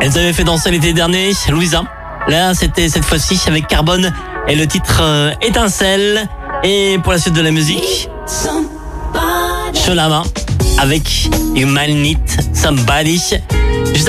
Elles avaient fait danser l'été dernier, Louisa. Là, c'était cette fois-ci avec Carbone et le titre Étincelle. Et pour la suite de la musique, Sholama avec You Might Need Somebody. Juste